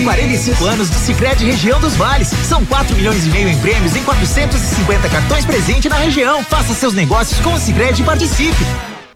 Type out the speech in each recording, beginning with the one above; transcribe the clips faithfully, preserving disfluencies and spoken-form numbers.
quarenta e cinco anos do Sicredi Região dos Vales. São quatro milhões e meio em prêmios em quatrocentos e cinquenta cartões presente na região. Faça seus negócios com o Sicredi e participe.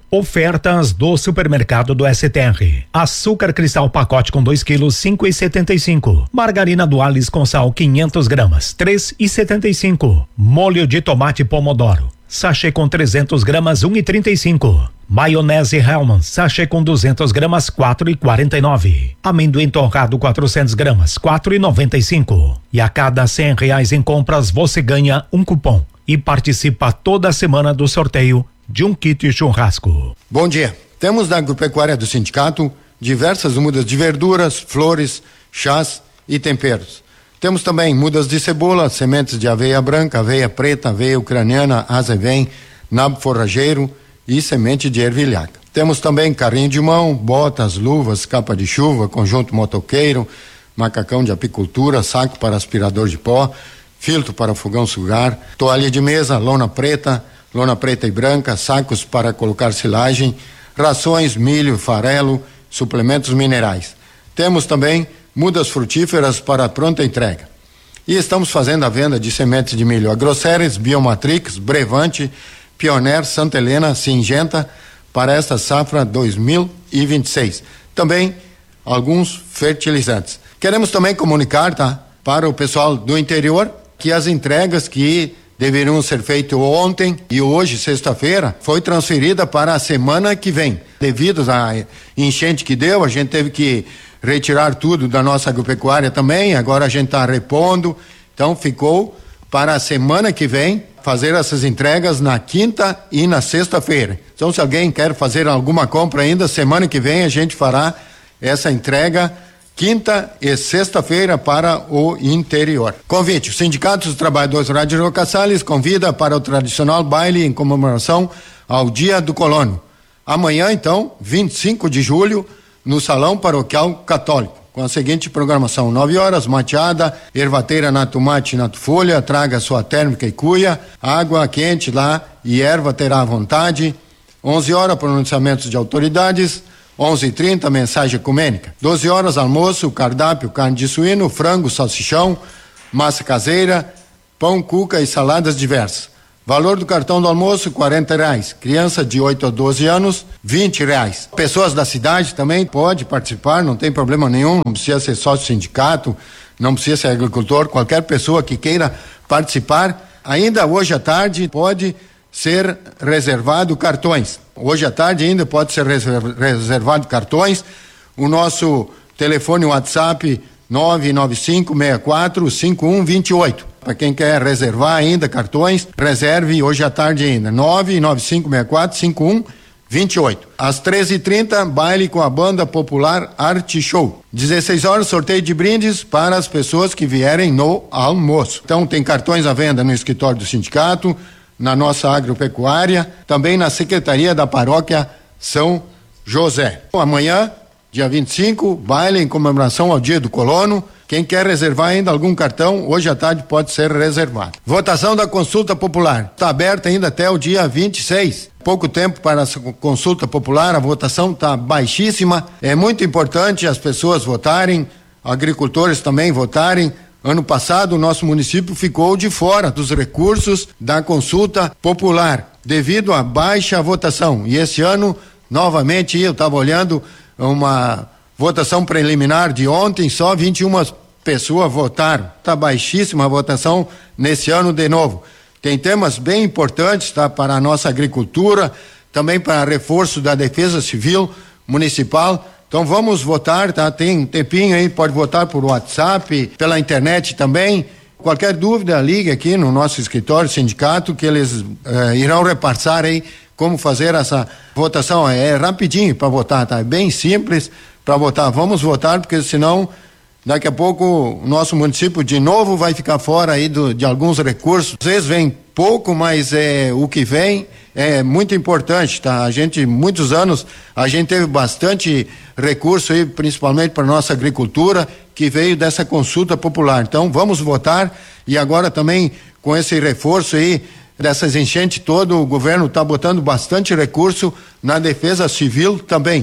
Ofertas do supermercado do S T R. Açúcar cristal pacote com dois quilos, cinco e setenta e cinco. Margarina Duales com sal, quinhentos gramas, três e setenta e cinco. Molho de tomate pomodoro, sachê com trezentos gramas, um e trinta e cinco. Maionese Hellmann's, sachê com duzentos gramas, quatro e quarenta e nove. Amendoim torrado, quatrocentos gramas, quatro e noventa e cinco. E a cada cem reais em compras você ganha um cupom e participa toda semana do sorteio de um kit churrasco. Bom dia. Temos na agropecuária do sindicato diversas mudas de verduras, flores, chás e temperos. Temos também mudas de cebola, sementes de aveia branca, aveia preta, aveia ucraniana, azevém, nabo forrageiro e semente de ervilhaca. Temos também carrinho de mão, botas, luvas, capa de chuva, conjunto motoqueiro, macacão de apicultura, saco para aspirador de pó, filtro para fogão sugar, toalha de mesa, lona preta, lona preta e branca, sacos para colocar silagem, rações, milho, farelo, suplementos minerais. Temos também mudas frutíferas para pronta entrega. E estamos fazendo a venda de sementes de milho Agroceres, Biomatrix, Brevante, Pioneer, Santa Helena, Singenta para esta safra dois mil e vinte e seis. Também alguns fertilizantes. Queremos também comunicar, tá, para o pessoal do interior que as entregas que deveriam ser feitas ontem e hoje, sexta-feira, foi transferida para a semana que vem. Devido à enchente que deu, a gente teve que retirar tudo da nossa agropecuária também, agora a gente está repondo, então ficou para a semana que vem fazer essas entregas na quinta e na sexta-feira. Então, se alguém quer fazer alguma compra ainda, semana que vem a gente fará essa entrega quinta e sexta-feira para o interior. Convite: o Sindicato dos Trabalhadores Rurais de Roca Salles convida para o tradicional baile em comemoração ao Dia do Colono. Amanhã, então, vinte e cinco de julho, no Salão Paroquial Católico, com a seguinte programação: nove horas, mateada, ervateira na tomate e na folha, traga sua térmica e cuia, água quente lá e erva terá à vontade. onze horas, pronunciamentos de autoridades. onze e trinta, mensagem ecumênica. doze horas, almoço, cardápio, carne de suíno, frango, salsichão, massa caseira, pão, cuca e saladas diversas. Valor do cartão do almoço, quarenta reais. Criança de oito a doze anos, vinte reais. Pessoas da cidade também pode participar, não tem problema nenhum, não precisa ser sócio sindicato, não precisa ser agricultor, qualquer pessoa que queira participar, ainda hoje à tarde pode ser reservado cartões. Hoje à tarde ainda pode ser reservado cartões. O nosso telefone WhatsApp nove nove cinco, seis quatro, cinco um dois oito. Para quem quer reservar ainda cartões, reserve hoje à tarde ainda. nove nove cinco, seis quatro, cinco um dois oito. Às treze e trinta, baile com a banda popular Arte Show. dezesseis horas, sorteio de brindes para as pessoas que vierem no almoço. Então tem cartões à venda no escritório do sindicato, na nossa agropecuária, também na Secretaria da Paróquia São José. Amanhã, dia vinte e cinco, baile em comemoração ao Dia do Colono. Quem quer reservar ainda algum cartão, hoje à tarde pode ser reservado. Votação da consulta popular. Está aberta ainda até o dia vinte e seis. Pouco tempo para essa consulta popular, a votação está baixíssima. É muito importante as pessoas votarem, agricultores também votarem. Ano passado, o nosso município ficou de fora dos recursos da consulta popular, devido à baixa votação. E esse ano, novamente, eu estava olhando uma votação preliminar de ontem, só vinte e uma pessoas votaram. Está baixíssima a votação nesse ano de novo. Tem temas bem importantes, tá, para a nossa agricultura, também para reforço da Defesa Civil Municipal. Então vamos votar, tá? Tem um tempinho aí, pode votar por WhatsApp, pela internet também. Qualquer dúvida, ligue aqui no nosso escritório, sindicato, que eles eh, irão repassar aí como fazer essa votação. É rapidinho para votar, tá? É bem simples para votar. Vamos votar, porque senão daqui a pouco o nosso município de novo vai ficar fora aí do, de alguns recursos. Às vezes vem pouco, mas é, o que vem é muito importante, tá? A gente, muitos anos, a gente teve bastante recurso aí, principalmente para nossa agricultura, que veio dessa consulta popular. Então, vamos votar, e agora também com esse reforço aí, dessas enchentes todo, o governo está botando bastante recurso na Defesa Civil também.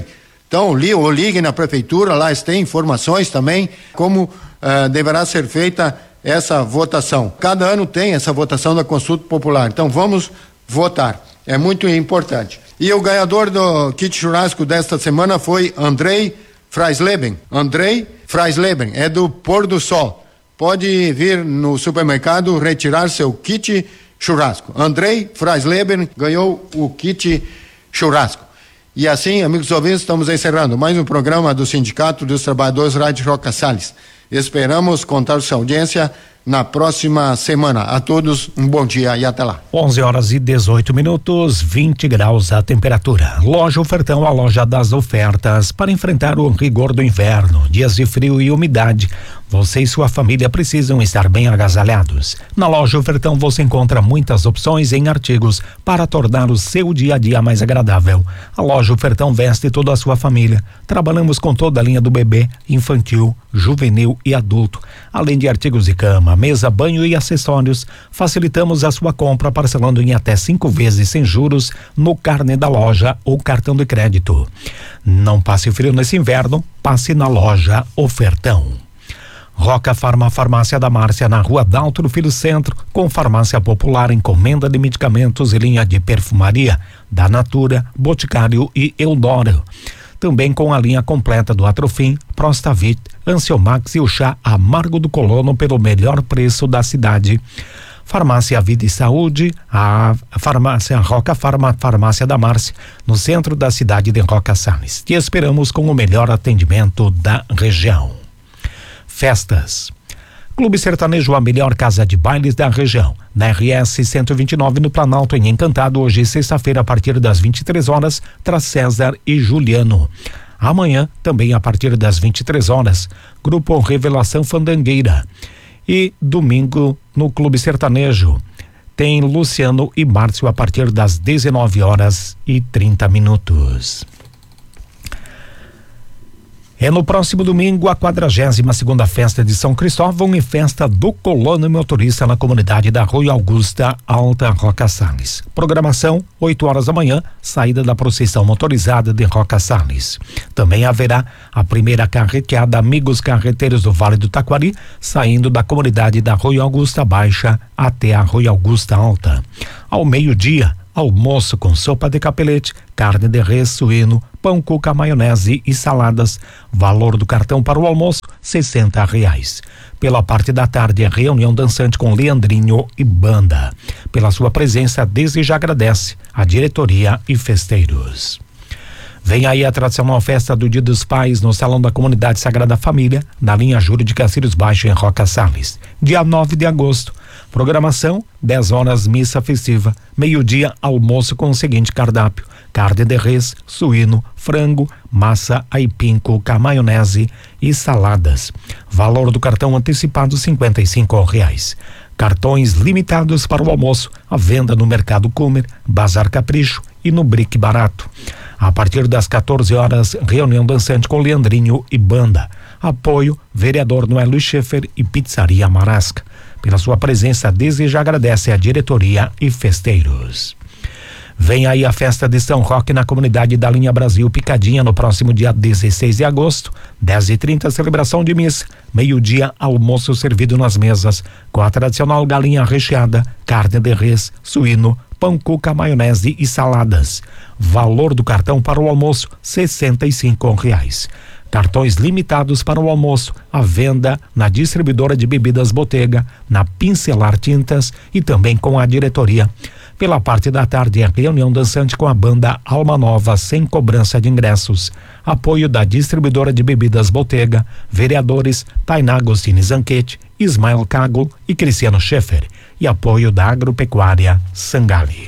Então, li, ou ligue na prefeitura, lá tem informações também como uh, deverá ser feita essa votação. Cada ano tem essa votação da consulta popular, então vamos votar, é muito importante. E o ganhador do kit churrasco desta semana foi Andrei Freisleben. Andrei Freisleben, é do Pôr do Sol. Pode vir no supermercado retirar seu kit churrasco. Andrei Freisleben ganhou o kit churrasco. E assim, amigos ouvintes, estamos encerrando mais um programa do Sindicato dos Trabalhadores Rádio Roca Salles. Esperamos contar com sua audiência na próxima semana. A todos, um bom dia e até lá. onze horas e dezoito minutos, vinte graus a temperatura. Loja Ofertão, a loja das ofertas para enfrentar o rigor do inverno, dias de frio e umidade. Você e sua família precisam estar bem agasalhados. Na Loja Ofertão você encontra muitas opções em artigos para tornar o seu dia a dia mais agradável. A Loja Ofertão veste toda a sua família. Trabalhamos com toda a linha do bebê, infantil, juvenil e adulto, além de artigos de cama, mesa, banho e acessórios. Facilitamos a sua compra parcelando em até cinco vezes sem juros no carnê da loja ou cartão de crédito. Não passe frio nesse inverno, passe na Loja Ofertão. Roca Farma, Farmácia da Márcia, na Rua Daltro Filho Centro, com farmácia popular, encomenda de medicamentos e linha de perfumaria da Natura, Boticário e Eudoro. Também com a linha completa do Atrofim, Prostavit, Ansiomax e o chá Amargo do Colono pelo melhor preço da cidade. Farmácia Vida e Saúde, a farmácia Roca Farma, Farmácia da Márcia, no centro da cidade de Roca Salles. Te esperamos com o melhor atendimento da região. Festas. Clube Sertanejo, a melhor casa de bailes da região. Na R S cento e vinte e nove, no Planalto, em Encantado, hoje sexta-feira, a partir das vinte e três horas, traz César e Juliano. Amanhã, também a partir das vinte e três horas, Grupo Revelação Fandangueira. E domingo, no Clube Sertanejo, tem Luciano e Márcio a partir das dezenove horas e trinta minutos. É no próximo domingo a quadragésima segunda festa de São Cristóvão e festa do colono motorista na comunidade da Rui Augusta, Alta Roca Salles. Programação, oito horas da manhã, saída da procissão motorizada de Roca Salles. Também haverá a primeira carreteada Amigos Carreteiros do Vale do Taquari, saindo da comunidade da Rui Augusta Baixa até a Rui Augusta Alta. Ao meio-dia, almoço com sopa de capelete, carne de res, suíno, pão, cuca, maionese e saladas. Valor do cartão para o almoço, sessenta reais. Pela parte da tarde, a reunião dançante com Leandrinho e banda. Pela sua presença, desde já agradece a diretoria e festeiros. Vem aí a tradicional festa do Dia dos Pais no Salão da Comunidade Sagrada Família, na linha Júlio de Cacírios Baixo, em Roca Salles. Dia nove de agosto. Programação, dez horas, missa festiva. Meio-dia, almoço com o seguinte cardápio: carne de res, suíno, frango, massa, aipim, cuca, maionese e saladas. Valor do cartão antecipado, cinquenta e cinco reais. Cartões limitados para o almoço, à venda no Mercado Comer, Bazar Capricho e no Brick Barato. A partir das quatorze horas, reunião dançante com Leandrinho e banda. Apoio, vereador Noé Luiz Schaefer e Pizzaria Marasca. Pela sua presença, desde já agradece a diretoria e festeiros. Vem aí a festa de São Roque na comunidade da Linha Brasil Picadinha no próximo dia dezesseis de agosto, dez e trinta, celebração de missa, meio-dia, almoço servido nas mesas, com a tradicional galinha recheada, carne de res, suíno, pão, cuca, maionese e saladas. Valor do cartão para o almoço, sessenta e cinco reais. Cartões limitados para o almoço, à venda na distribuidora de bebidas Botega, na Pincelar Tintas e também com a diretoria. Pela parte da tarde, a reunião dançante com a banda Alma Nova, sem cobrança de ingressos. Apoio da distribuidora de bebidas Botega, vereadores Tainá Agostini Zanquete, Ismael Cago e Cristiano Schaefer. E apoio da Agropecuária Sangali.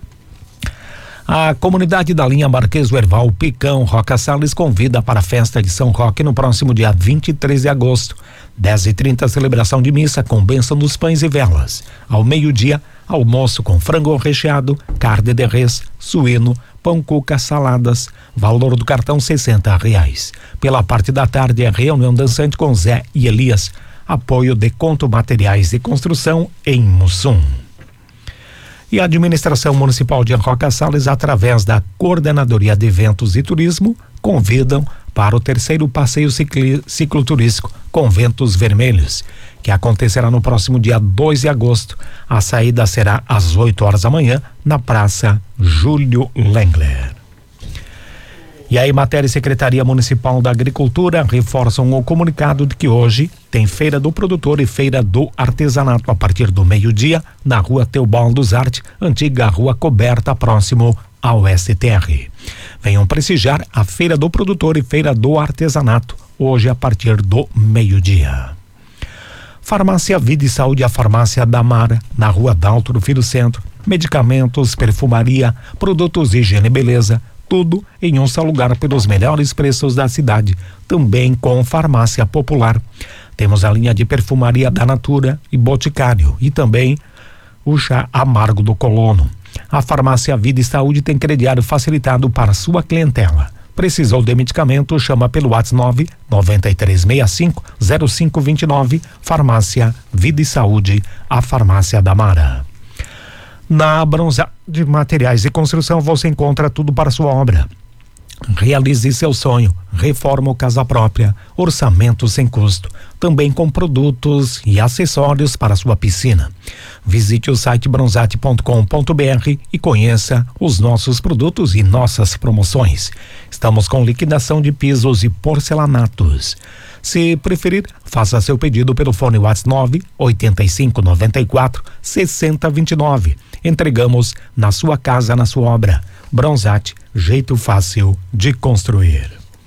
A comunidade da linha Marquês do Herval, Picão, Roca Salles convida para a festa de São Roque no próximo dia vinte e três de agosto, dez e trinta, celebração de missa com bênção dos pães e velas. Ao meio-dia, almoço com frango recheado, carne de res, suíno, pão, cuca, saladas. Valor do cartão, sessenta reais. Pela parte da tarde, a reunião dançante com Zé e Elias. Apoio de Conto Materiais de Construção em Mussum. E a Administração Municipal de Roca Salles, através da Coordenadoria de Eventos e Turismo, convidam para o terceiro passeio cicli, cicloturístico Conventos Vermelhos, que acontecerá no próximo dia dois de agosto. A saída será às oito horas da manhã na Praça Júlio Lengler. E a Emater e Secretaria Municipal da Agricultura reforçam o comunicado de que hoje tem Feira do Produtor e Feira do Artesanato a partir do meio-dia na Rua Teobaldo Zarte, antiga Rua Coberta, próximo ao S T R. Venham prestigiar a Feira do Produtor e Feira do Artesanato hoje a partir do meio-dia. Farmácia Vida e Saúde, a farmácia da Mara, na Rua Dalto do Filho Centro. Medicamentos, perfumaria, produtos de higiene e beleza, tudo em um só lugar pelos melhores preços da cidade, também com farmácia popular. Temos a linha de perfumaria da Natura e Boticário e também o chá amargo do Colono. A farmácia Vida e Saúde tem crediário facilitado para sua clientela. Precisou de medicamento? Chama pelo WhatsApp nove nove três seis cinco zero cinco dois nove. Farmácia Vida e Saúde, a farmácia da Mara. Na Bronza de Materiais de Construção você encontra tudo para sua obra. Realize seu sonho, reforma ou casa própria, orçamento sem custo, também com produtos e acessórios para sua piscina. Visite o site bronzate ponto com ponto br e conheça os nossos produtos e nossas promoções. Estamos com liquidação de pisos e porcelanatos. Se preferir, faça seu pedido pelo fone WhatsApp nove oito cinco nove quatro seis zero dois nove. Entregamos na sua casa, na sua obra. Bronzate, jeito fácil de construir.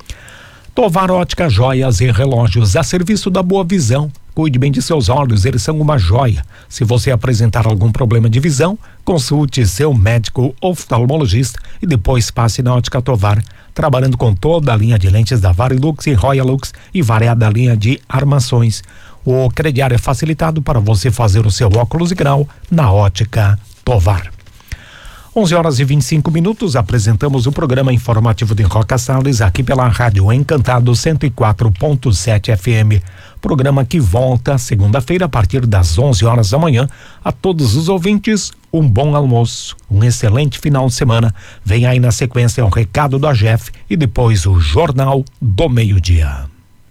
Tovar Ótica, joias e relógios a serviço da boa visão. Cuide bem de seus olhos, eles são uma joia. Se você apresentar algum problema de visão, consulte seu médico oftalmologista e depois passe na Ótica Tovar, trabalhando com toda a linha de lentes da Varilux e Royalux e variada linha de armações. O crediário é facilitado para você fazer o seu óculos de grau na Ótica Tovar. onze horas e vinte e cinco minutos, apresentamos o programa informativo de Roca Salles aqui pela Rádio Encantado cento e quatro ponto sete F M. Programa que volta segunda-feira a partir das onze horas da manhã. A todos os ouvintes, um bom almoço, um excelente final de semana. Vem aí na sequência o recado do A G E F e depois o Jornal do Meio-Dia.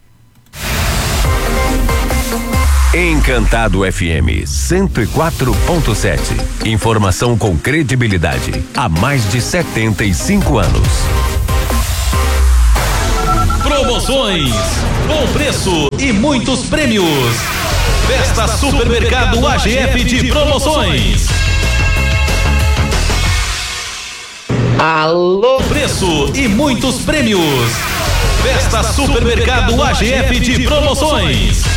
Encantado F M cento e quatro ponto sete. Informação com credibilidade há mais de setenta e cinco anos. Promoções, bom preço e muitos prêmios. Festa Supermercado A G F de promoções. Alô, preço e muitos prêmios. Festa Supermercado A G F de promoções.